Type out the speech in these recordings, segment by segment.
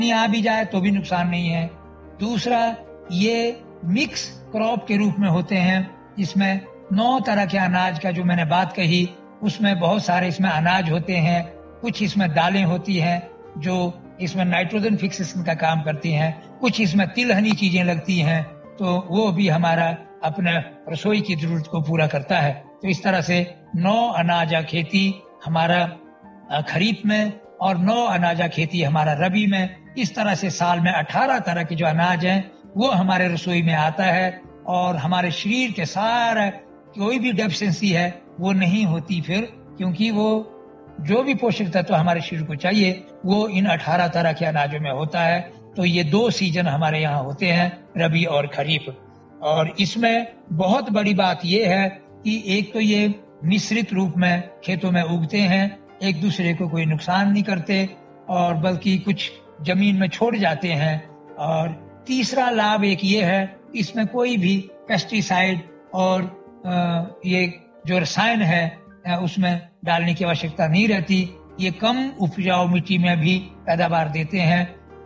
आ भी जाए तो भी नुकसान नहीं है। दूसरा, ये मिक्स क्रॉप के रूप में होते हैं, इसमें 9 तरह के अनाज का जो मैंने बात कही, उसमें बहुत सारे इसमें अनाज होते हैं, कुछ इसमें दालें होती हैं जो इसमें नाइट्रोजन फिक्सेशन का काम करती हैं, कुछ इसमें तिलहनी चीजें लगती हैं, तो वो भी हमारा अपने रसोई की जरूरत को पूरा करता है। तो इस तरह से 9 अनाजा खेती हमारा खरीफ में और 9 अनाजा खेती हमारा रबी में। इस तरह से साल में 18 तरह के जो अनाज हैं वो हमारे रसोई में आता है, और हमारे शरीर के सारा कोई भी डेफिशिएंसी है वो नहीं होती फिर, क्योंकि वो जो भी पोषक तत्व हमारे शरीर को चाहिए वो इन 18 तरह के अनाजों में होता है। तो ये 2 सीजन हमारे यहाँ होते हैं, रबी और खरीफ। और इसमें बहुत बड़ी बात ये है कि एक तो ये मिश्रित रूप में खेतों में उगते हैं, एक दूसरे को कोई नुकसान नहीं करते, और बल्कि कुछ जमीन में छोड़ जाते हैं। और तीसरा लाभ एक ये है, इसमें कोई भी पेस्टिसाइड और ये जो रसायन है उसमें डालने की आवश्यकता नहीं रहती। ये कम उपजाऊ मिट्टी में भी पैदावार देते हैं,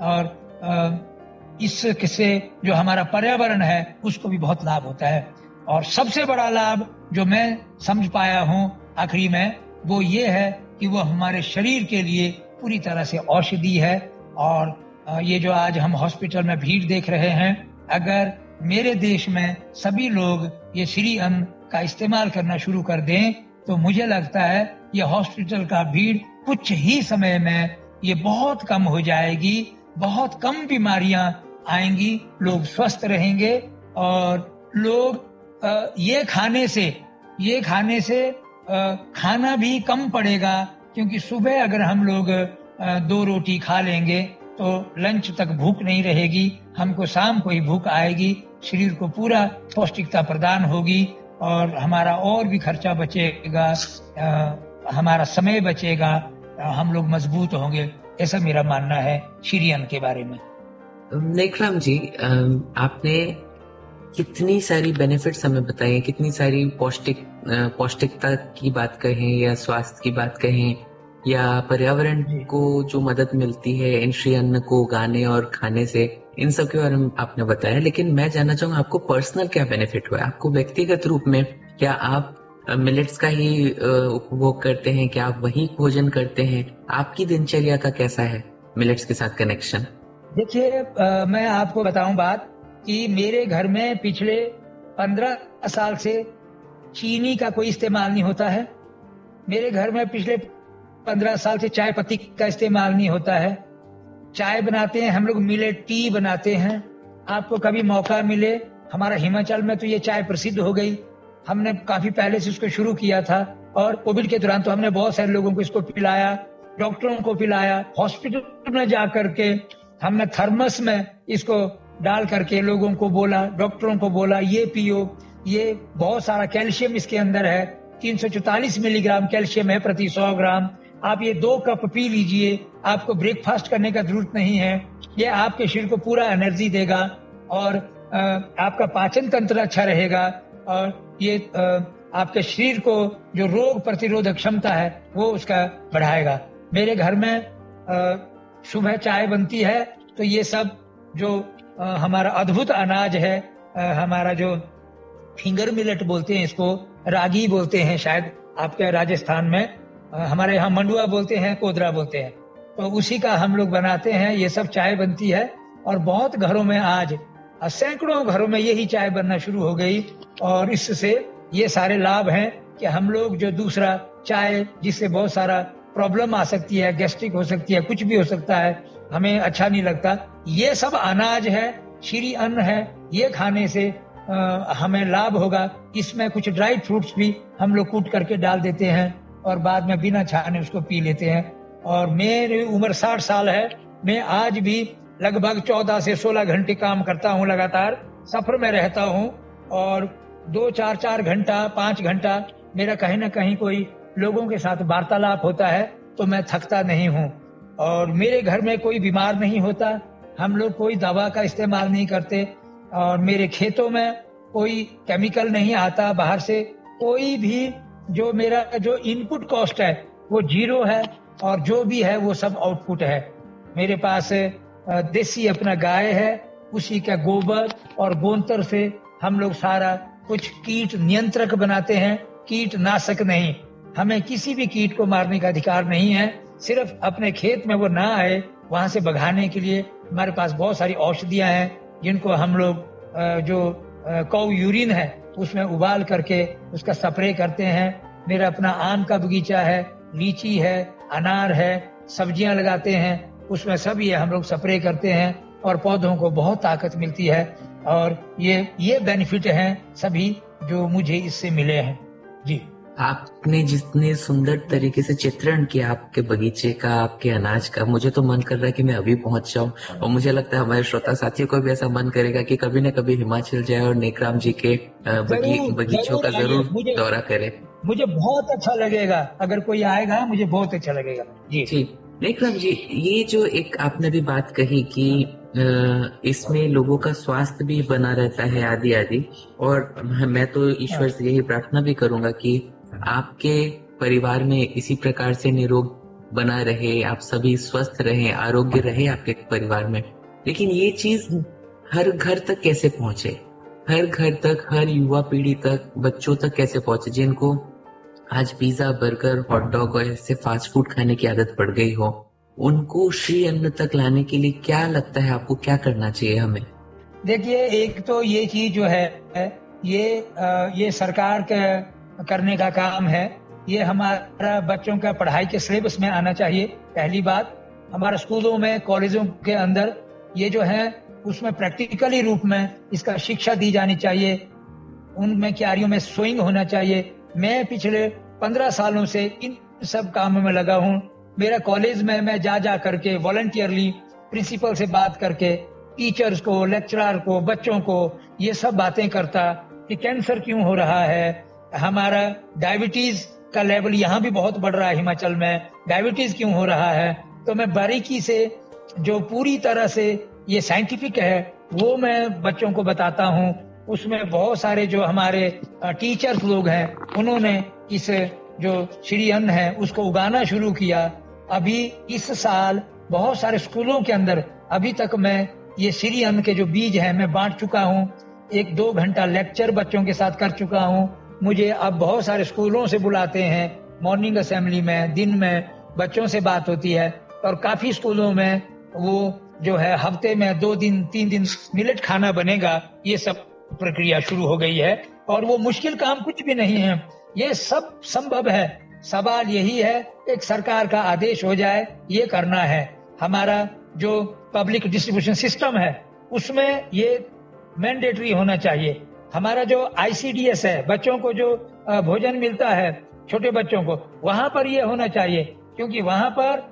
और इससे जो हमारा पर्यावरण है उसको भी बहुत लाभ होता है। और सबसे बड़ा लाभ जो मैं समझ पाया हूँ आखिरी में, वो ये है कि वो हमारे शरीर के लिए पूरी तरह से औषधि है। और ये जो आज हम हॉस्पिटल में भीड़ देख रहे हैं, अगर मेरे देश में सभी लोग ये श्री अन्न का इस्तेमाल करना शुरू कर दें तो मुझे लगता है ये हॉस्पिटल का भीड़ कुछ ही समय में ये बहुत कम हो जाएगी, बहुत कम बीमारियां आएंगी, लोग स्वस्थ रहेंगे। और लोग ये खाने से खाना भी कम पड़ेगा, क्योंकि सुबह अगर हम लोग 2 रोटी खा लेंगे तो लंच तक भूख नहीं रहेगी, हमको शाम को ही भूख आएगी, शरीर को पूरा पौष्टिकता प्रदान होगी, और हमारा और भी खर्चा बचेगा, हमारा समय बचेगा, हम लोग मजबूत होंगे। ऐसा मेरा मानना है श्री अन्न के बारे में। नेकराम जी, आपने कितनी सारी बेनिफिट्स हमें बताए, कितनी सारी पौष्टिकता की बात कहें या स्वास्थ्य की बात कहें या पर्यावरण को जो मदद मिलती है इन श्री अन्न को उगाने और खाने से, इन सब के बारे में आपने बताया। लेकिन मैं जानना चाहूंगा आपको पर्सनल क्या बेनिफिट हुआ, आपको व्यक्तिगत रूप में? क्या आप मिलेट्स का ही उपभोग करते हैं, क्या आप वही भोजन करते हैं? आपकी दिनचर्या का कैसा है मिलेट्स के साथ कनेक्शन? देखिए, मैं आपको बताऊं बात कि मेरे घर में पिछले 15 साल से चीनी का कोई इस्तेमाल नहीं होता है। मेरे घर में पिछले 15 साल से चाय पत्ती का इस्तेमाल नहीं होता है। चाय बनाते हैं हम लोग, मिलेट टी बनाते हैं। आपको कभी मौका मिले, हमारा हिमाचल में तो ये चाय प्रसिद्ध हो गई, हमने काफी पहले से इसको शुरू किया था, और कोविड के दौरान तो हमने बहुत सारे लोगों को इसको पिलाया, डॉक्टरों को पिलाया, हॉस्पिटल में जा करके हमने थर्मस में इसको डाल करके लोगों को बोला, डॉक्टरों को बोला ये पियो, ये बहुत सारा कैल्शियम इसके अंदर है, 344 मिलीग्राम कैल्शियम है प्रति 100 ग्राम। आप ये 2 कप पी लीजिए, आपको ब्रेकफास्ट करने का जरूरत नहीं है, ये आपके शरीर को पूरा एनर्जी देगा, और आपका पाचन तंत्र अच्छा रहेगा, और ये आपके शरीर को जो रोग प्रतिरोधक क्षमता है वो उसका बढ़ाएगा। मेरे घर में सुबह चाय बनती है तो ये सब जो हमारा अद्भुत अनाज है, हमारा जो फिंगर मिलेट बोलते हैं इसको, रागी बोलते हैं शायद आपके राजस्थान में, हमारे यहाँ मंडुआ बोलते हैं, कोदरा बोलते हैं, तो उसी का हम लोग बनाते हैं। ये सब चाय बनती है, और बहुत घरों में आज सैकड़ों घरों में यही चाय बनना शुरू हो गई। और इससे ये सारे लाभ हैं कि हम लोग जो दूसरा चाय जिससे बहुत सारा प्रॉब्लम आ सकती है, गैस्ट्रिक हो सकती है, कुछ भी हो सकता है, हमें अच्छा नहीं लगता, ये सब अनाज है, श्री अन्न है, ये खाने से हमें लाभ होगा। इसमें कुछ ड्राई फ्रूट्स भी हम लोग कूट करके डाल देते हैं और बाद में बिना छाने उसको पी लेते हैं। और मेरी उम्र 60 साल है, मैं आज भी लगभग 14 से 16 घंटे काम करता हूँ, लगातार सफर में रहता हूँ, और 2-4 घंटा 5 घंटा मेरा कहीं ना कहीं कोई लोगों के साथ वार्तालाप होता है, तो मैं थकता नहीं हूँ। और मेरे घर में कोई बीमार नहीं होता, हम लोग कोई दवा का इस्तेमाल नहीं करते, और मेरे खेतों में कोई केमिकल नहीं आता बाहर से, कोई भी जो मेरा जो इनपुट कॉस्ट है वो 0 है, और जो भी है वो सब आउटपुट है। मेरे पास देसी अपना गाय है, उसी का गोबर और गोंतर से हम लोग सारा कुछ कीट नियंत्रक बनाते हैं, कीटनाशक नहीं। हमें किसी भी कीट को मारने का अधिकार नहीं है, सिर्फ अपने खेत में वो ना आए वहां से भगाने के लिए हमारे पास बहुत सारी औषधियां हैं, जिनको हम लोग जो कौ यूरिन है उसमें उबाल करके उसका स्प्रे करते हैं। मेरा अपना आम का बगीचा है, लीची है, अनार है, सब्जियां लगाते हैं, उसमें सब ये हम लोग स्प्रे करते हैं और पौधों को बहुत ताकत मिलती है। और ये बेनिफिट हैं सभी जो मुझे इससे मिले हैं। जी, आपने जितने सुंदर तरीके से चित्रण किया आपके बगीचे का, आपके अनाज का, मुझे तो मन कर रहा है कि मैं अभी पहुंच जाऊं। और मुझे लगता है हमारे श्रोता साथियों को भी ऐसा मन करेगा कि कभी न कभी हिमाचल जाए और नेकराम जी के बगीचों का जरूर दौरा करे। मुझे बहुत अच्छा लगेगा अगर कोई आएगा, मुझे बहुत अच्छा लगेगा। जी नेकराम जी, ये जो एक आपने भी बात कही कि इसमें लोगों का स्वास्थ्य भी बना रहता है आदि आदि, और मैं तो ईश्वर से यही प्रार्थना भी करूंगा कि आपके परिवार में इसी प्रकार से निरोग बना रहे, आप सभी स्वस्थ रहे, आरोग्य रहे आपके परिवार में। लेकिन ये चीज हर घर तक कैसे पहुंचे, हर घर तक, हर युवा पीढ़ी तक, बच्चों तक कैसे पहुंचे जिनको आज पिज्जा, बर्गर, हॉट डॉग और ऐसे फास्ट फूड खाने की आदत पड़ गई हो, उनको श्री अन्न तक लाने के लिए क्या लगता है आपको, क्या करना चाहिए हमें? देखिए, एक तो ये चीज जो है ये सरकार का करने का काम है। ये हमारा बच्चों का पढ़ाई के सिलेबस में आना चाहिए। पहली बात, हमारे स्कूलों में, कॉलेजों के अंदर ये जो है उसमें प्रैक्टिकली रूप में इसका शिक्षा दी जानी चाहिए। उनमें क्यारियों में सोइंग होना चाहिए। मैं पिछले 15 सालों से इन सब कामों में लगा हूँ। मेरा कॉलेज में मैं जा करके वॉलंटियरली प्रिंसिपल से बात करके टीचर्स को, लेक्चरर को, बच्चों को ये सब बातें करता कि कैंसर क्यों हो रहा है, हमारा डायबिटीज का लेवल यहाँ भी बहुत बढ़ रहा है, हिमाचल में डायबिटीज क्यों हो रहा है। तो मैं बारीकी से, जो पूरी तरह से ये साइंटिफिक है, वो मैं बच्चों को बताता हूँ। उसमें बहुत सारे जो हमारे टीचर्स लोग हैं, उन्होंने इस जो श्री अन्न है उसको उगाना शुरू किया। अभी इस साल बहुत सारे स्कूलों के अंदर अभी तक मैं ये श्री अन्न के जो बीज हैं मैं बांट चुका हूँ। 1-2 घंटा लेक्चर बच्चों के साथ कर चुका हूँ। मुझे अब बहुत सारे स्कूलों से बुलाते हैं, मॉर्निंग असेंबली में, दिन में बच्चों से बात होती है। और काफी स्कूलों में वो जो है हफ्ते में 2 दिन 3 दिन मिलेट खाना बनेगा, ये सब प्रक्रिया शुरू हो गई है। और वो मुश्किल काम कुछ भी नहीं है, ये सब संभव है। सवाल यही है, एक सरकार का आदेश हो जाए, ये करना है। हमारा जो पब्लिक डिस्ट्रीब्यूशन सिस्टम है उसमें ये मैंडेटरी होना चाहिए। हमारा जो ICDS है, बच्चों को जो भोजन मिलता है छोटे बच्चों को, वहां पर ये होना चाहिए। क्योंकि वहां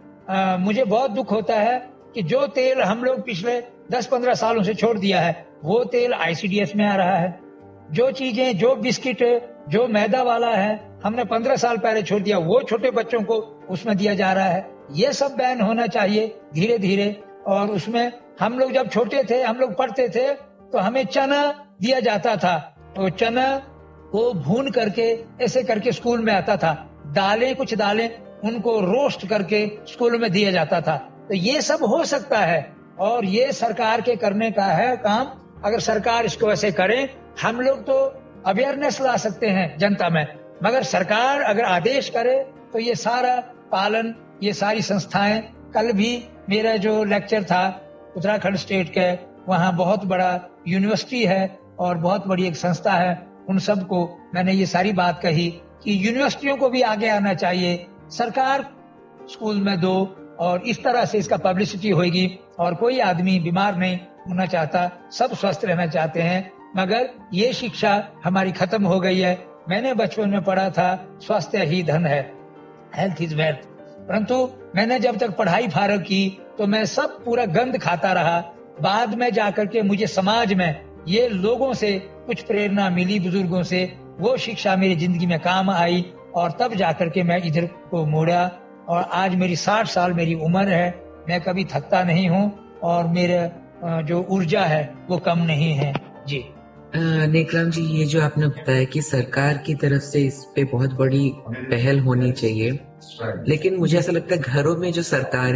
पर मुझे बहुत दुख होता है कि जो तेल हम लोग पिछले 10-15 सालों से छोड़ दिया है, वो तेल ICDS में आ रहा है। जो चीजें, जो बिस्किट, जो मैदा वाला है, हमने 15 साल पहले छोड़ दिया, वो छोटे बच्चों को उसमें दिया जा रहा है। ये सब बैन होना चाहिए धीरे धीरे। और उसमें हम लोग जब छोटे थे, हम लोग पढ़ते थे तो हमें चना दिया जाता था, तो चना को भून करके ऐसे करके स्कूल में आता था। दालें, कुछ दालें उनको रोस्ट करके स्कूल में दिया जाता था। तो ये सब हो सकता है और ये सरकार के करने का है काम। अगर सरकार इसको ऐसे करे, हम लोग तो अवेयरनेस ला सकते हैं जनता में, मगर सरकार अगर आदेश करे तो ये सारा पालन, ये सारी संस्थाएं। कल भी मेरा जो लेक्चर था उत्तराखंड स्टेट के, वहाँ बहुत बड़ा यूनिवर्सिटी है और बहुत बड़ी एक संस्था है, उन सबको मैंने ये सारी बात कही कि यूनिवर्सिटियों को भी आगे आना चाहिए, सरकार स्कूल में दो, और इस तरह से इसका पब्लिसिटी होगी। और कोई आदमी बीमार नहीं होना चाहता, सब स्वस्थ रहना चाहते हैं। मगर ये शिक्षा हमारी खत्म हो गई है। मैंने बचपन में पढ़ा था, स्वास्थ्य ही धन है, हेल्थ इज वेल्थ। परंतु मैंने जब तक पढ़ाई फारग की तो मैं सब पूरा गंद खाता रहा। बाद में जाकर के मुझे समाज में ये लोगों से कुछ प्रेरणा मिली, बुजुर्गों से, वो शिक्षा मेरी जिंदगी में काम आई और तब जाकर के मैं इधर को मोड़ा। और आज मेरी 60 साल मेरी उम्र है, मैं कभी थकता नहीं हूँ और मेरे जो ऊर्जा है वो कम नहीं है। जी नेकराम जी, ये जो आपने बताया कि सरकार की तरफ से इस पे बहुत बड़ी पहल होनी चाहिए, लेकिन मुझे ऐसा लगता है घरों में जो सरकार है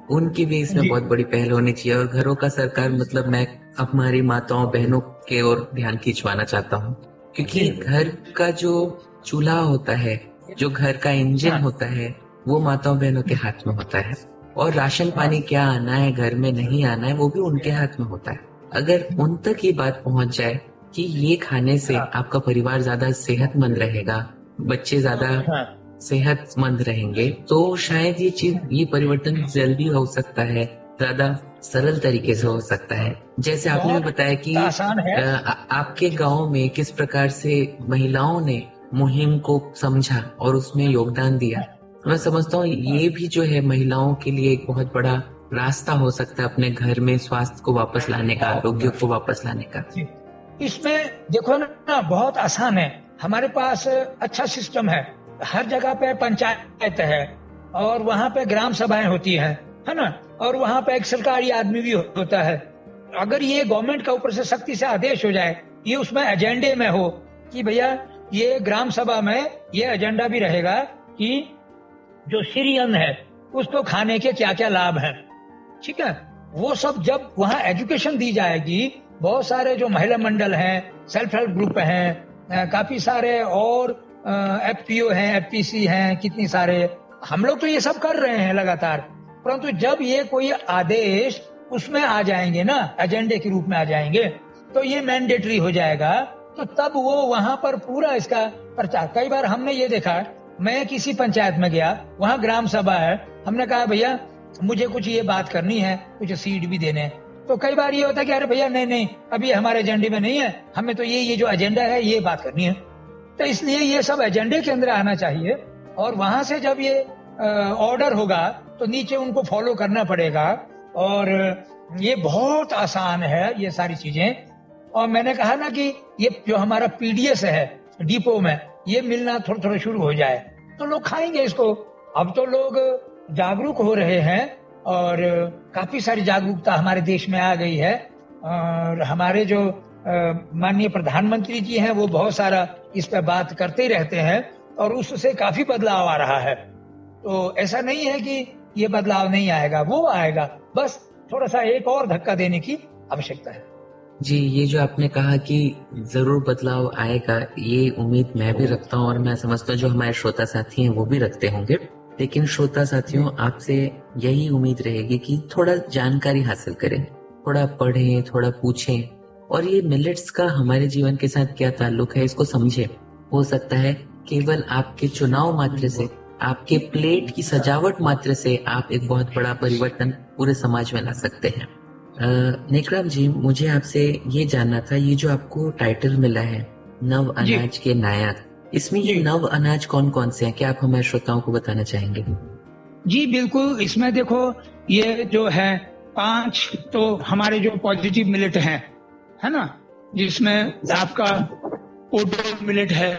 उनकी भी इसमें बहुत बड़ी पहल होनी चाहिए। और घरों का सरकार, मतलब मैं हमारी माताओं बहनों के ओर ध्यान खिंचवाना चाहता हूँ, क्योंकि घर का जो चूल्हा होता है, जो घर का इंजन होता है, वो माताओं बहनों के हाथ में होता है। और राशन पानी क्या आना है, घर में नहीं आना है, वो भी उनके हाथ में होता है। अगर उन तक ये बात पहुंच जाए कि ये खाने से आपका परिवार ज्यादा सेहतमंद रहेगा, बच्चे ज्यादा सेहतमंद रहेंगे, तो शायद ये परिवर्तन जल्दी हो सकता है, ज्यादा सरल तरीके से हो सकता है। जैसे आपने भी बताया कि आपके गांव में किस प्रकार से महिलाओं ने मुहिम को समझा और उसमें योगदान दिया। मैं समझता हूँ ये भी जो है महिलाओं के लिए एक बहुत बड़ा रास्ता हो सकता है अपने घर में स्वास्थ्य को वापस लाने का, आरोग्य को वापस लाने का। इसमें देखो ना, बहुत आसान है। हमारे पास अच्छा सिस्टम है, हर जगह पे पंचायत है और वहाँ पे ग्राम सभाएं होती है ना, और वहाँ पे एक सरकारी आदमी भी होता है। अगर ये गवर्नमेंट का ऊपर से सख्ती से आदेश हो जाए, ये उसमें एजेंडे में हो कि भैया ये ग्राम सभा में ये एजेंडा भी रहेगा कि जो सिरियन है उसको खाने के क्या क्या लाभ हैं, ठीक है। वो सब जब वहाँ एजुकेशन दी जाएगी, बहुत सारे जो महिला मंडल हैं, सेल्फ हेल्प ग्रुप हैं, काफी सारे और एफपीओ हैं, एफपीसी हैं, कितनी सारे, हम लोग तो ये सब कर रहे हैं लगातार। परंतु जब ये कोई आदेश उसमें आ जाएंगे ना, एजेंडे के रूप में आ जाएंगे, तो ये मैंडेटरी हो जाएगा, तो तब वो वहां पर पूरा इसका प्रचार। कई बार हमने ये देखा, मैं किसी पंचायत में गया, वहां ग्राम सभा है, हमने कहा भैया मुझे कुछ ये बात करनी है, कुछ सीट भी देने हैं। तो कई बार ये होता है कि अरे भैया नहीं अभी हमारे एजेंडे में नहीं है, हमें तो ये जो एजेंडा है ये बात करनी है। तो इसलिए ये सब एजेंडे के अंदर आना चाहिए, और वहां से जब ये ऑर्डर होगा तो नीचे उनको फॉलो करना पड़ेगा। और ये बहुत आसान है ये सारी चीजें। और मैंने कहा ना कि ये जो हमारा पीडीएस है डिपो में, ये मिलना थोड़ा थोड़ा शुरू हो जाए तो लोग खाएंगे इसको। अब तो लोग जागरूक हो रहे हैं और काफी सारी जागरूकता हमारे देश में आ गई है। और हमारे जो माननीय प्रधानमंत्री जी हैं, वो बहुत सारा इस पे बात करते ही रहते हैं और उससे काफी बदलाव आ रहा है। तो ऐसा नहीं है कि ये बदलाव नहीं आएगा, वो आएगा, बस थोड़ा सा एक और धक्का देने की आवश्यकता है। जी, ये जो आपने कहा कि जरूर बदलाव आएगा, ये उम्मीद मैं भी रखता हूँ और मैं समझता हूँ जो हमारे श्रोता साथी हैं वो भी रखते होंगे। लेकिन श्रोता साथियों, आपसे यही उम्मीद रहेगी कि थोड़ा जानकारी हासिल करें, थोड़ा पढ़ें, थोड़ा पूछें, और ये मिलेट्स का हमारे जीवन के साथ क्या ताल्लुक है इसको समझें। हो सकता है केवल आपके चुनाव मात्र से, आपके प्लेट की सजावट मात्र से आप एक बहुत बड़ा परिवर्तन पूरे समाज में ला सकते हैं। नेकराम जी, मुझे आपसे ये जानना था, ये जो आपको टाइटल मिला है नव अनाज के नायक, इसमें ये नव अनाज कौन कौन से हैं, क्या आप हमारे श्रोताओं को बताना चाहेंगे? जी बिल्कुल, इसमें देखो ये जो है 5 तो हमारे जो पॉजिटिव मिलेट है ना, जिसमें आपका ओटो मिलेट है,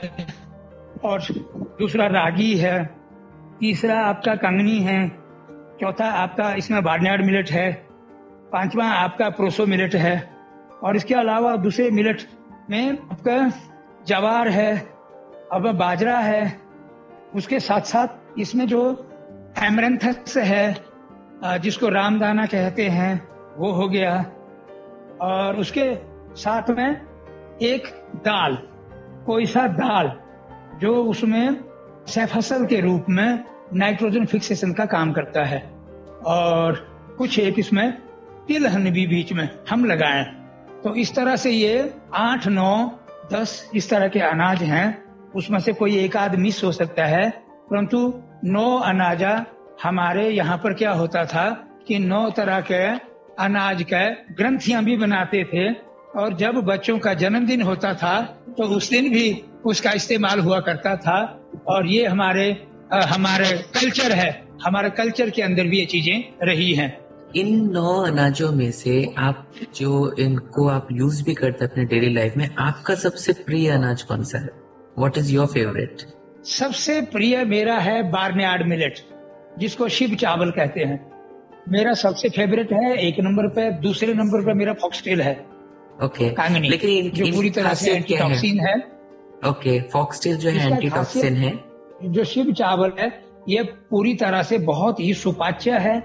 और दूसरा रागी है, तीसरा आपका कंगनी है, चौथा आपका इसमें बार्नयार्ड मिलेट है, पांचवा आपका प्रोसो मिलेट है, और इसके अलावा दूसरे मिलेट में आपका जवार है, अब बाजरा है, उसके साथ साथ इसमें जो एमरेंथस है जिसको रामदाना कहते हैं वो हो गया, और उसके साथ में एक दाल, कोई सा दाल जो उसमें सैफसल के रूप में नाइट्रोजन फिक्सेशन का काम करता है, और कुछ एक इसमें तिलहन भी बीच में हम लगाएं। तो इस तरह से ये 8, 9, 10 इस तरह के अनाज हैं। उसमें से कोई एक आध मिस हो सकता है, परंतु 9 अनाजा हमारे यहाँ पर क्या होता था कि 9 तरह के अनाज के ग्रंथियां भी बनाते थे, और जब बच्चों का जन्मदिन होता था तो उस दिन भी उसका इस्तेमाल हुआ करता था। और ये हमारे कल्चर है, हमारे कल्चर के अंदर भी ये चीजें रही हैं। इन 9 अनाजों में से आप जो इनको आप यूज भी करते हैं अपने डेली लाइफ में, आपका सबसे प्रिय अनाज कौन सा है? What is your favourite? सबसे प्रिय मेरा है बार्नयार्ड मिलेट, जिसको शिव चावल कहते हैं। मेरा सबसे फेवरेट है 1 नंबर पे। दूसरे नंबर पे मेरा फॉक्सटेल है, ओके। लेकिन जो पूरी तरह से एंटीटॉक्सिन है। ओके, फॉक्सटेल जो है एंटीटॉक्सिन है। जो शिव चावल है ये पूरी तरह से बहुत ही सुपाच्य है,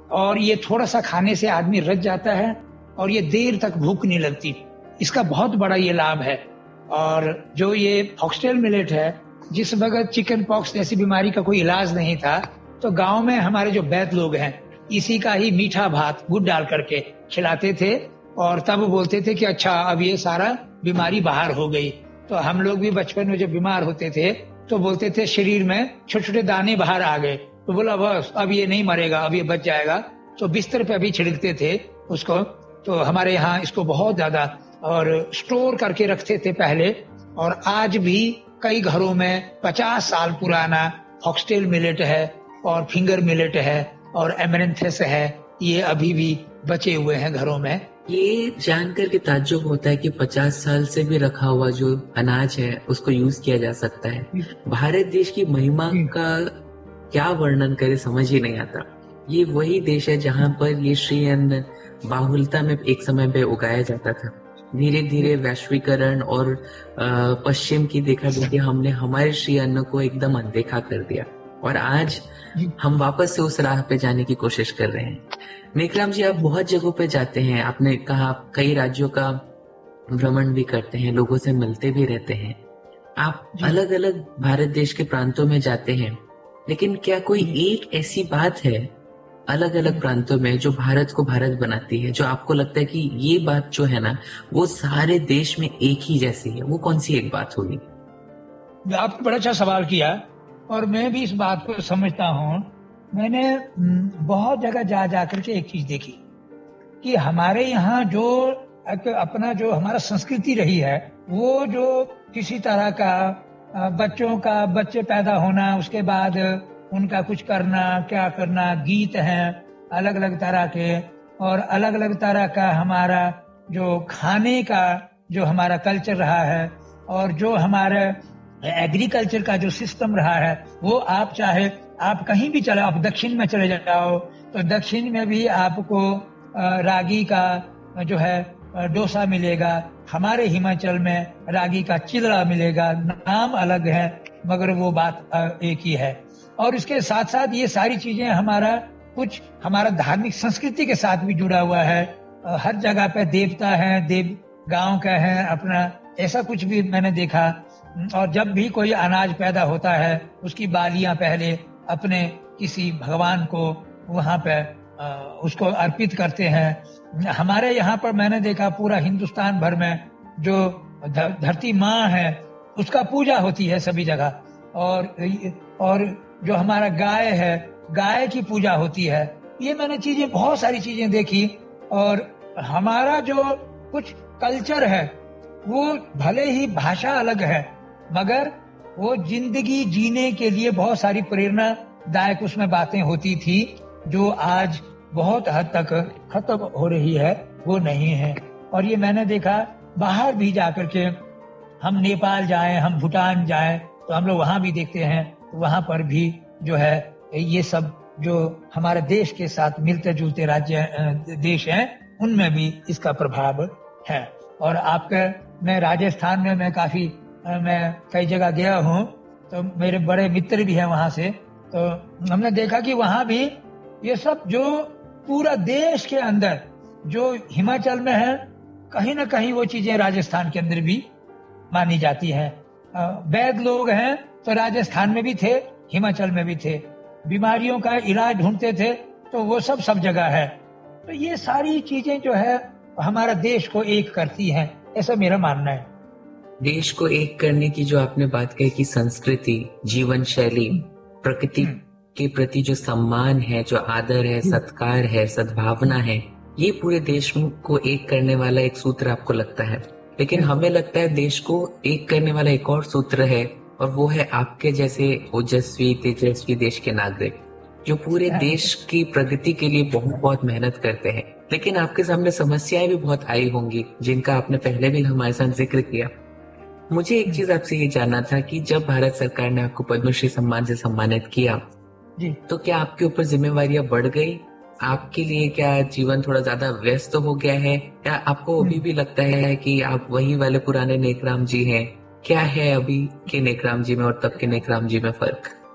और ये थोड़ा सा खाने से आदमी रज जाता है और ये देर तक भूख नहीं लगती। इसका बहुत बड़ा ये लाभ है। और जो ये फॉक्सटेल मिलेट है, जिस वक्त चिकन पॉक्स जैसी बीमारी का कोई इलाज नहीं था, तो गांव में हमारे जो वैद्य लोग हैं इसी का ही मीठा भात गुड़ डाल करके खिलाते थे और तब बोलते थे कि अच्छा अब ये सारा बीमारी बाहर हो गई। तो हम लोग भी बचपन में जब बीमार होते थे तो बोलते थे शरीर में छोटे छोटे दाने बाहर आ गए, तो बोला बस अब ये नहीं मरेगा, अब ये बच जाएगा। तो बिस्तर पे अभी छिड़कते थे उसको। तो हमारे यहाँ इसको बहुत ज्यादा और स्टोर करके रखते थे पहले। और आज भी कई घरों में 50 साल पुराना फॉक्सटेल मिलेट है और फिंगर मिलेट है और एमरेंथस है, ये अभी भी बचे हुए हैं घरों में। ये जानकर के ताज्जुब होता है कि 50 साल से भी रखा हुआ जो अनाज है उसको यूज किया जा सकता है। भारत देश की महिमा का क्या वर्णन करे समझ ही नहीं आता। ये वही देश है जहाँ पर ये श्री अन्न बाहुलता में एक समय पे उगाया जाता था। धीरे धीरे वैश्वीकरण और पश्चिम की देखा देखी हमने हमारे श्री अन्न को एकदम अनदेखा कर दिया और आज हम वापस से उस राह पे जाने की कोशिश कर रहे हैं। नेकराम जी, आप बहुत जगहों पे जाते हैं, आपने कहा आप कई राज्यों का भ्रमण भी करते हैं, लोगों से मिलते भी रहते हैं, आप अलग अलग भारत देश के प्रांतों में जाते हैं, लेकिन क्या कोई एक ऐसी बात है अलग अलग प्रांतों में जो भारत को भारत बनाती है, जो आपको लगता है कि ये बात जो है ना वो सारे देश में एक ही जैसी है? वो कौन सी एक बात होगी? आपने बड़ा अच्छा सवाल किया और मैं भी इस बात को समझता हूँ। मैंने बहुत जगह जा करके एक चीज देखी कि हमारे यहाँ जो अपना जो हमारा संस्कृति रही है, वो जो किसी तरह का बच्चे पैदा होना, उसके बाद उनका कुछ करना, क्या करना, गीत हैं अलग अलग तरह के, और अलग अलग तरह का हमारा जो खाने का जो हमारा कल्चर रहा है, और जो हमारा एग्रीकल्चर का जो सिस्टम रहा है, वो आप चाहे आप कहीं भी चले, आप दक्षिण में चले जाओ तो दक्षिण में भी आपको रागी का जो है डोसा मिलेगा, हमारे हिमाचल में रागी का चिलड़ा मिलेगा। नाम अलग है मगर वो बात एक ही है। और इसके साथ साथ ये सारी चीजें हमारा धार्मिक संस्कृति के साथ भी जुड़ा हुआ है। हर जगह पे देवता है, देव गांव का है अपना, ऐसा कुछ भी मैंने देखा। और जब भी कोई अनाज पैदा होता है उसकी बालियां पहले अपने किसी भगवान को वहां पे उसको अर्पित करते हैं। हमारे यहाँ पर मैंने देखा पूरा हिंदुस्तान भर में जो धरती माँ है उसका पूजा होती है सभी जगह। और जो हमारा गाय है, गाय की पूजा होती है। ये मैंने बहुत सारी चीजें देखी। और हमारा जो कुछ कल्चर है वो भले ही भाषा अलग है मगर वो जिंदगी जीने के लिए बहुत सारी प्रेरणादायक उसमें बातें होती थी, जो आज बहुत हद तक खत्म हो रही है, वो नहीं है। और ये मैंने देखा बाहर भी जाकर के, हम नेपाल जाएं, हम भूटान जाएं तो हम लोग वहां भी देखते हैं, तो वहां पर भी जो है ये सब जो हमारे देश के साथ मिलते जुलते देश हैं उनमें भी इसका प्रभाव है। और मैं राजस्थान में मैं कई जगह गया हूँ, तो मेरे बड़े मित्र भी हैं वहां से, तो हमने देखा कि वहां भी ये सब जो पूरा देश के अंदर जो हिमाचल में है, कहीं ना कहीं वो चीजें राजस्थान के अंदर भी मानी जाती हैं। वैद्य लोग हैं तो राजस्थान में भी थे, हिमाचल में भी थे, बीमारियों का इलाज ढूंढते थे, तो वो सब जगह है। तो ये सारी चीजें जो है हमारा देश को एक करती हैं, ऐसा मेरा मानना है। देश को एक करने की जो आपने बात कही कि संस्कृति, जीवन शैली, प्रकृति के प्रति जो सम्मान है, जो आदर है, सत्कार है, सद्भावना है, ये पूरे देश को एक करने वाला एक सूत्र आपको लगता है। लेकिन हमें लगता है देश को एक करने वाला एक और सूत्र है, और वो है आपके जैसे ओजस्वी तेजस्वी देश के नागरिक जो पूरे देश की प्रगति के लिए बहुत बहुत मेहनत करते हैं। लेकिन आपके सामने समस्याएं भी बहुत आई होंगी जिनका आपने पहले भी हमारे साथ जिक्र किया। मुझे एक चीज आपसे ये जानना था कि जब भारत सरकार ने आपको पद्मश्री सम्मान से सम्मानित किया जी, तो क्या आपके ऊपर जिम्मेवारियां बढ़ गई? आपके लिए क्या जीवन थोड़ा ज्यादा व्यस्त हो गया है, या आपको अभी भी लगता है कि आप वही वाले पुराने नेकराम जी हैं? क्या है अभी के नेकराम जी में और तब के नेकराम जी में फर्क?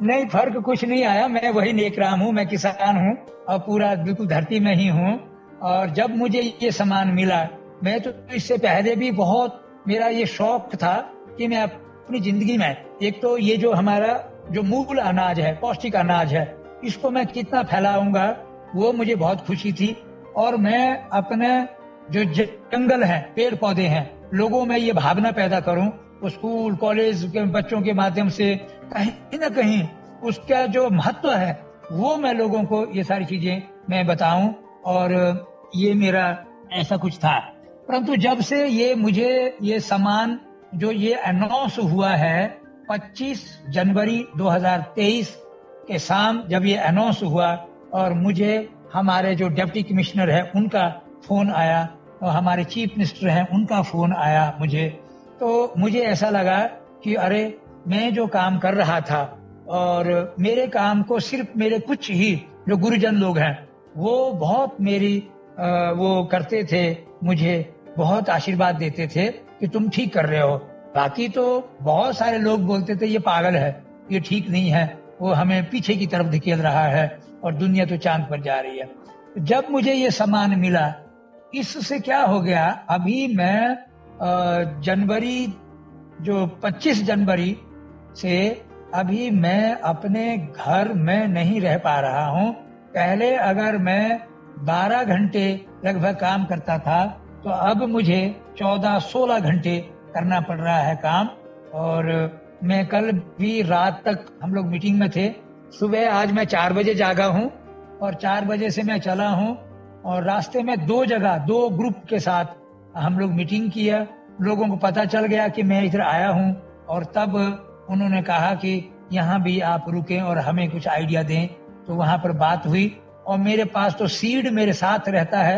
नहीं, फर्क कुछ नहीं आया। मैं वही नेकराम हूँ, मैं किसान हूँ और पूरा बिल्कुल धरती में ही हूँ। और जब मुझे ये सामान मिला, मैं तो इससे पहले भी बहुत मेरा ये शौक था कि मैं अपनी जिंदगी में एक तो ये जो हमारा जो मूल अनाज है, पौष्टिक अनाज है, इसको मैं कितना फैलाऊंगा, वो मुझे बहुत खुशी थी। और मैं अपने जो जंगल है, पेड़ पौधे हैं, लोगों में ये भावना पैदा करूं, स्कूल कॉलेज के बच्चों के माध्यम से कहीं न कहीं उसका जो महत्व है वो मैं लोगों को ये सारी चीजें मैं बताऊं। और ये मेरा ऐसा कुछ था। परंतु जब से ये मुझे ये सामान जो ये अनाउंस हुआ है 25 जनवरी 2023 के शाम, जब ये अनाउंस हुआ और मुझे हमारे जो डिप्टी कमिश्नर है उनका फोन आया और हमारे चीफ मिनिस्टर हैं उनका फोन आया मुझे, तो मुझे ऐसा लगा कि अरे, मैं जो काम कर रहा था और मेरे काम को सिर्फ मेरे कुछ ही जो गुरुजन लोग हैं वो बहुत मेरी वो करते थे, मुझे बहुत आशीर्वाद देते थे कि तुम ठीक कर रहे हो। बाकी तो बहुत सारे लोग बोलते थे ये पागल है, ये ठीक नहीं है, वो हमें पीछे की तरफ धकेल रहा है और दुनिया तो चांद पर जा रही है। जब मुझे ये सामान मिला, इससे क्या हो गया, अभी मैं जनवरी जो 25 जनवरी से अभी मैं अपने घर में नहीं रह पा रहा हूँ। पहले अगर मैं 12 घंटे लगभग काम करता था, तो अब मुझे 14-16 घंटे करना पड़ रहा है काम। और मैं कल भी रात तक हम लोग मीटिंग में थे। सुबह आज मैं 4 बजे जागा हूँ और 4 बजे से मैं चला हूँ और रास्ते में 2 जगह 2 ग्रुप के साथ हम लोग मीटिंग किया। लोगों को पता चल गया कि मैं इधर आया हूँ और तब उन्होंने कहा कि यहाँ भी आप रुकें और हमें कुछ आइडिया दें। तो वहां पर बात हुई और मेरे पास तो सीड मेरे साथ रहता है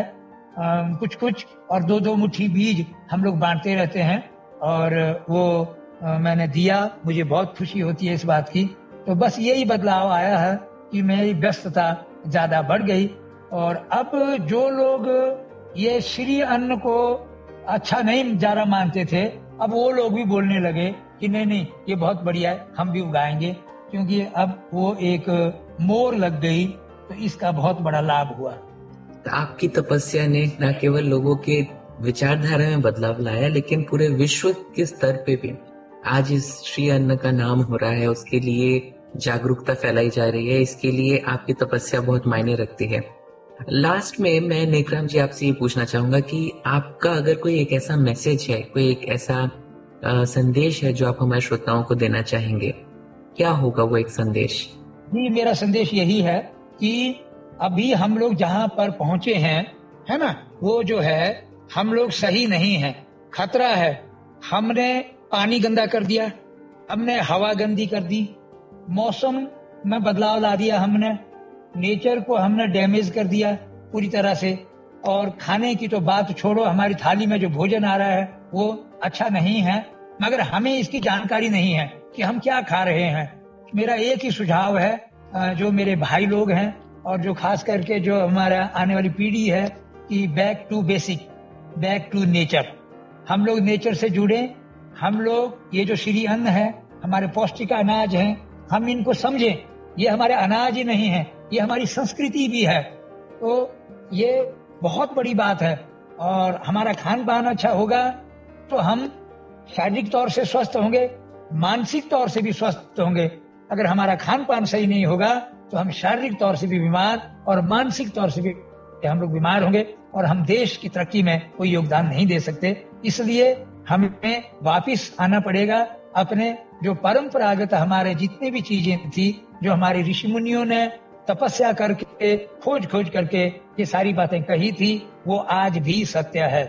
कुछ कुछ, और 2-2 मुट्ठी बीज हम लोग बांटते रहते हैं और वो मैंने दिया। मुझे बहुत खुशी होती है इस बात की। तो बस यही बदलाव आया है कि मेरी व्यस्तता ज्यादा बढ़ गई और अब जो लोग ये श्री अन्न को अच्छा नहीं ज्यादा मानते थे, अब वो लोग भी बोलने लगे कि नहीं नहीं, ये बहुत बढ़िया है, हम भी उगाएंगे, क्योंकि अब वो एक मोर लग गई। तो इसका बहुत बड़ा लाभ हुआ। तो आपकी तपस्या ने न केवल लोगों के विचारधारा में बदलाव लाया, लेकिन पूरे विश्व के स्तर पे भी आज इस श्री अन्न का नाम हो रहा है, उसके लिए जागरूकता फैलाई जा रही है। इसके लिए आपकी तपस्या बहुत मायने रखती है। लास्ट में मैं नेकराम जी आपसे ये पूछना चाहूंगा कि आपका अगर कोई एक ऐसा मैसेज है, कोई एक ऐसा संदेश है जो आप हमारे श्रोताओं को देना चाहेंगे, क्या होगा वो एक संदेश? जी, मेरा संदेश यही है कि अभी हम लोग जहाँ पर पहुंचे हैं, है ना, वो जो है हम लोग सही नहीं है, खतरा है। हमने पानी गंदा कर दिया, हमने हवा गंदी कर दी, मौसम में बदलाव ला दिया, हमने नेचर को हमने डैमेज कर दिया पूरी तरह से। और खाने की तो बात छोड़ो, हमारी थाली में जो भोजन आ रहा है वो अच्छा नहीं है, मगर हमें इसकी जानकारी नहीं है कि हम क्या खा रहे हैं। मेरा एक ही सुझाव है जो मेरे भाई लोग हैं और जो खास करके जो हमारा आने वाली पीढ़ी है कि back to basic, back to nature. हम लोग नेचर से जुड़े, हम लोग ये जो श्री अन्न है, हमारे पौष्टिक अनाज हैं, हम इनको समझें। ये हमारे अनाज ही नहीं है, ये हमारी संस्कृति भी है। तो ये बहुत बड़ी बात है। और हमारा खान पान अच्छा होगा तो हम शारीरिक तौर से स्वस्थ होंगे, मानसिक तौर से भी स्वस्थ होंगे। अगर हमारा खान पान सही नहीं होगा तो हम शारीरिक तौर से भी बीमार और मानसिक तौर से भी हम लोग बीमार होंगे और हम देश की तरक्की में कोई योगदान नहीं दे सकते। इसलिए हमें वापिस आना पड़ेगा अपने जो परंपरागत हमारे जितने भी चीजें थी, जो हमारे ऋषि मुनियों ने तपस्या करके खोज खोज करके ये सारी बातें कही थी, वो आज भी सत्य है।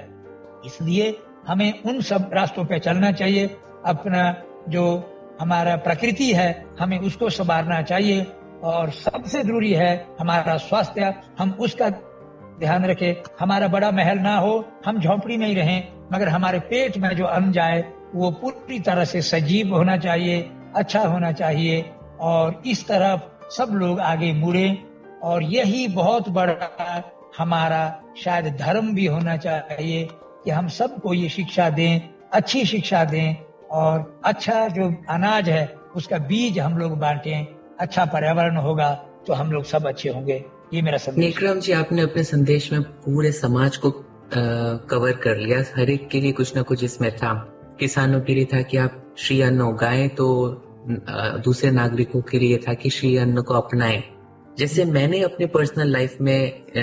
इसलिए हमें उन सब रास्तों पे चलना चाहिए। अपना जो हमारा प्रकृति है हमें उसको संवारना चाहिए और सबसे जरूरी है हमारा स्वास्थ्य, हम उसका ध्यान रखें। हमारा बड़ा महल ना हो, हम झोंपड़ी में ही रहें, मगर हमारे पेट में जो अन्न जाए वो पूरी तरह से सजीव होना चाहिए, अच्छा होना चाहिए। और इस तरफ सब लोग आगे मुड़े और यही बहुत बड़ा हमारा शायद धर्म भी होना चाहिए कि हम सबको ये शिक्षा दें, अच्छी शिक्षा दें और अच्छा जो अनाज है उसका बीज हम लोग बांटें। अच्छा पर्यावरण होगा तो हम लोग सब अच्छे होंगे। ये मेरा संदेश। नेकराम जी, आपने अपने संदेश में पूरे समाज को कवर कर लिया। हर एक के लिए कुछ ना कुछ इसमें था। किसानों के लिए था कि आप श्री अन्न उगाएं, तो दूसरे नागरिकों के लिए था कि श्री अन्न को अपनाएं। जैसे मैंने अपने पर्सनल लाइफ में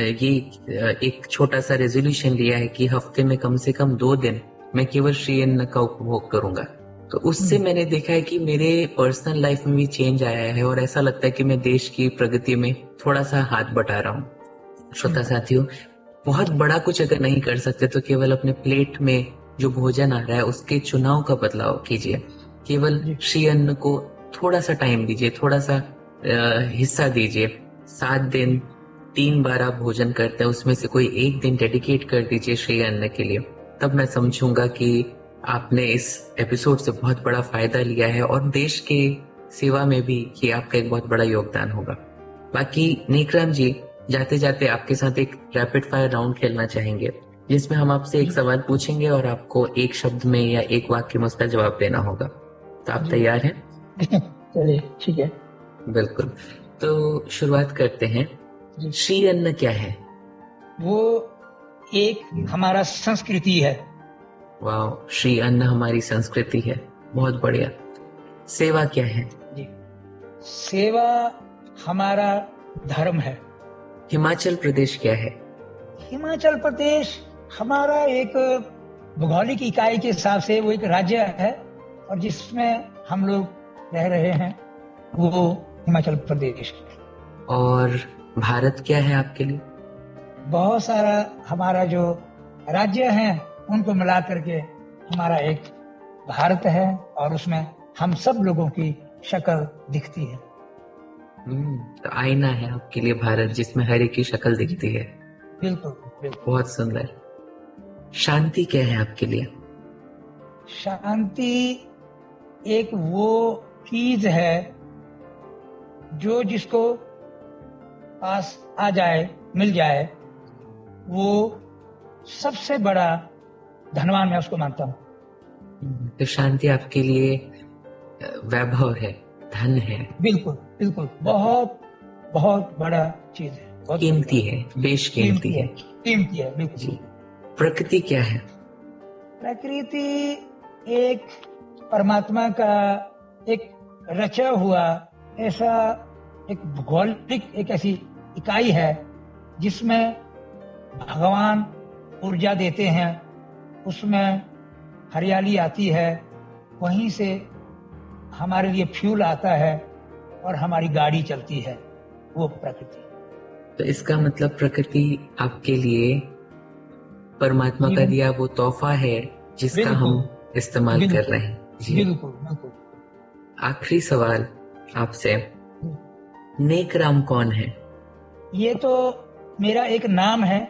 एक छोटा सा रेजोल्यूशन लिया है कि हफ्ते में कम से कम 2 दिन मैं केवल श्री अन्न का उपभोग करूंगा। तो उससे मैंने देखा है कि मेरे पर्सनल लाइफ में भी चेंज आया है और ऐसा लगता है कि मैं देश की प्रगति में थोड़ा सा हाथ बटा रहा हूँ। श्रोता साथियों, बहुत बड़ा कुछ अगर नहीं कर सकते तो केवल अपने प्लेट में जो भोजन आ रहा है उसके चुनाव का बदलाव कीजिए। केवल श्री अन्न को थोड़ा सा टाइम दीजिए, थोड़ा सा हिस्सा दीजिए। 7 दिन 3 बार आप भोजन करते हैं, उसमें से कोई 1 दिन डेडिकेट कर दीजिए श्री अन्न के लिए। तब मैं समझूंगा कि आपने इस एपिसोड से बहुत बड़ा फायदा लिया है और देश के सेवा में भी ये आपका एक बहुत बड़ा योगदान होगा। बाकी नेकराम जी, जाते जाते आपके साथ एक रैपिड फायर राउंड खेलना चाहेंगे, जिसमें हम आपसे एक सवाल पूछेंगे और आपको एक शब्द में या एक वाक्य में उसका जवाब देना होगा। तो आप तैयार हैं? चलिए, ठीक है। बिल्कुल। तो शुरुआत करते हैं। श्री अन्न क्या है? वो एक हमारा संस्कृति है। वाह, श्री अन्न हमारी संस्कृति है। बहुत बढ़िया। सेवा क्या है? जी, सेवा हमारा धर्म है। हिमाचल प्रदेश क्या है? हिमाचल प्रदेश हमारा एक भौगोलिक इकाई के हिसाब से वो एक राज्य है और जिसमें हम लोग रह रहे हैं वो हिमाचल प्रदेश। और भारत क्या है आपके लिए? बहुत सारा हमारा जो राज्य है उनको मिला करके हमारा एक भारत है और उसमें हम सब लोगों की शक्ल दिखती है। तो आईना है आपके लिए भारत, जिसमें हर एक की शक्ल दिखती है। बिल्कुल बिल्कुल। बहुत सुंदर। शांति क्या है आपके लिए? शांति एक वो चीज है जो जिसको पास आ जाए, मिल जाए, वो सबसे बड़ा धनवान मैं उसको मानता हूँ। तो शांति आपके लिए वैभव है, धन है। बिल्कुल बिल्कुल, बहुत बहुत बड़ा चीज है, कीमती है, बेश कीमती है। कीमती है, बिल्कुल जी। प्रकृति क्या है? प्रकृति एक परमात्मा का एक रचा हुआ ऐसा एक भौगोलिक एक ऐसी इकाई है जिसमें भगवान ऊर्जा देते हैं, उसमें हरियाली आती है, वहीं से हमारे लिए फ्यूल आता है और हमारी गाड़ी चलती है, वो प्रकृति। तो इसका मतलब प्रकृति आपके लिए परमात्मा का दिया वो तोहफा है जिसका हम इस्तेमाल कर रहे हैं। बिल्कुल बिल्कुल। आखिरी सवाल आपसे, नेकराम कौन है? ये तो मेरा एक नाम है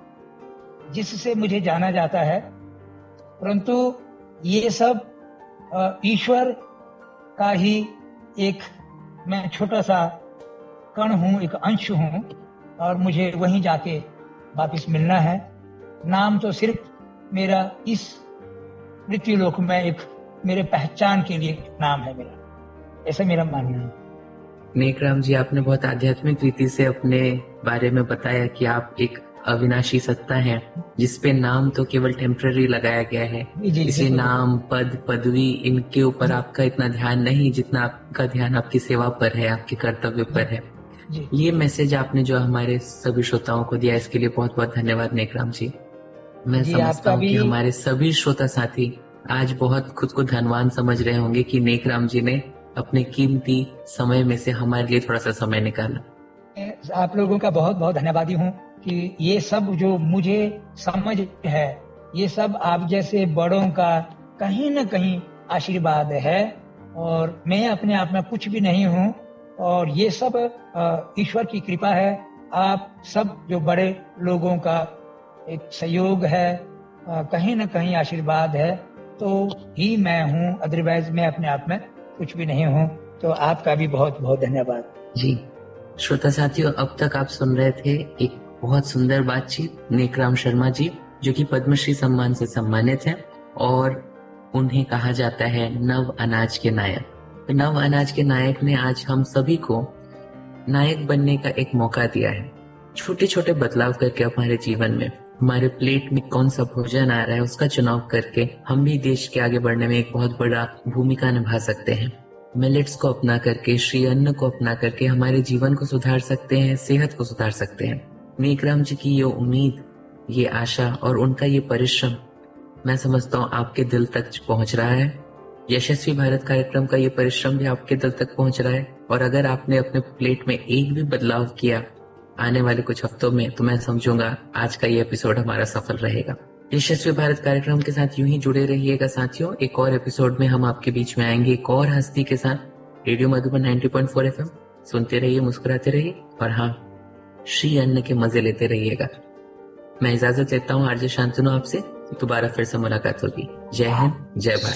जिससे मुझे जाना जाता है, परंतु ये सब ईश्वर का ही एक मैं छोटा सा कण हूँ, एक अंश हूँ और मुझे वहीं जाके वापस मिलना है। नाम तो सिर्फ मेरा इस मृत्यु लोक में एक मेरे पहचान के लिए नाम है मेरा, ऐसा मेरा मानना है। नेकराम जी, आपने बहुत आध्यात्मिक रीति से अपने बारे में बताया कि आप एक अविनाशी सत्ता है जिसपे नाम तो केवल टेम्पररी लगाया गया है। इसे नाम, पद, पदवी, इनके ऊपर आपका इतना ध्यान नहीं जितना आपका ध्यान आपकी सेवा पर है, आपके कर्तव्य पर है। ये मैसेज आपने जो हमारे सभी श्रोताओं को दिया, इसके लिए बहुत बहुत धन्यवाद नेकराम जी। मैं समझता हूँ कि हमारे सभी श्रोता साथी आज बहुत खुद को धनवान समझ रहे होंगे कि नेकराम जी ने अपने कीमती समय में से हमारे लिए थोड़ा सा समय निकाला। आप लोगों का बहुत बहुत धन्यवादी हूँ कि ये सब जो मुझे समझ है, ये सब आप जैसे बड़ों का कहीं न कहीं आशीर्वाद है और मैं अपने आप में कुछ भी नहीं हूँ और ये सब ईश्वर की कृपा है। आप सब जो बड़े लोगों का एक सहयोग है, कहीं न कहीं आशीर्वाद है, तो ही मैं हूँ, अदरवाइज मैं अपने आप में कुछ भी नहीं हूँ। तो आपका भी बहुत बहुत धन्यवाद जी। श्रोता साथियों, अब तक आप सुन रहे थे एक बहुत सुंदर बातचीत नेकराम शर्मा जी, जो कि पद्मश्री सम्मान से सम्मानित हैं और उन्हें कहा जाता है नव अनाज के नायक। नव अनाज के नायक ने आज हम सभी को नायक बनने का एक मौका दिया है। छोटे छोटे बदलाव करके हमारे जीवन में हमारे प्लेट में कौन सा भोजन आ रहा है उसका चुनाव करके हम भी देश के आगे बढ़ने में एक बहुत बड़ा भूमिका निभा सकते हैं। मिलेट्स को अपना करके, श्री अन्न को अपना करके हमारे जीवन को सुधार सकते हैं, सेहत को सुधार सकते हैं। मेघराम जी की ये उम्मीद, ये आशा और उनका ये परिश्रम मैं समझता हूँ आपके दिल तक पहुंच रहा है। यशस्वी भारत कार्यक्रम का ये परिश्रम भी आपके दिल तक पहुंच रहा है। और अगर आपने अपने प्लेट में एक भी बदलाव किया आने वाले कुछ हफ्तों में, तो मैं समझूंगा आज का ये एपिसोड हमारा सफल रहेगा। यशस्वी भारत कार्यक्रम के साथ यूं ही जुड़े रहिएगा साथियों। एक और एपिसोड में हम आपके बीच में आएंगे एक और हस्ती के साथ। रेडियो मधुबन 90.4 FM सुनते रहिए, मुस्कुराते रहिए और हाँ, श्री अन्न के मजे लेते रहिएगा। मैं इजाजत लेता हूँ आरजे शांतनु आपसे। दोबारा फिर से मुलाकात होगी। जय हिंद, जय भारत।